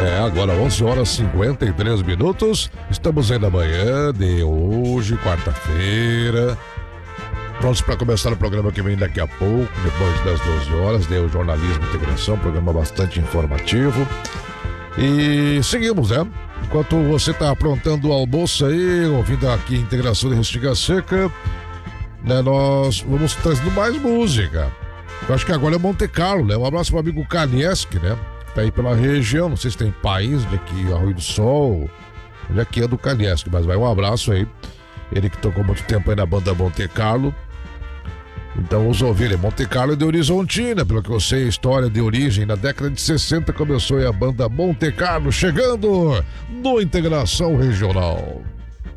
Agora 11 horas e 53 minutos. Estamos aí na manhã de hoje, quarta-feira. Prontos para começar o programa que vem daqui a pouco, depois das 12 horas. O Jornalismo e Integração, programa bastante informativo. E seguimos, né? Enquanto você está aprontando o almoço aí, ouvindo aqui Integração de Restinga Seca, né, nós vamos trazendo mais música. Eu acho que agora é Monte Carlo, né? Um abraço para o amigo Kanieski, né? Tá aí pela região, não sei se tem país, onde aqui, Arroio do Sol, onde aqui é do Kanieski, mas vai um abraço aí. Ele que tocou muito tempo aí na banda Monte Carlo. Então vamos ouvir, Monte Carlo de Horizontina, pelo que eu sei, história de origem. Na década de 60 começou aí a banda Monte Carlo, chegando no Integração Regional.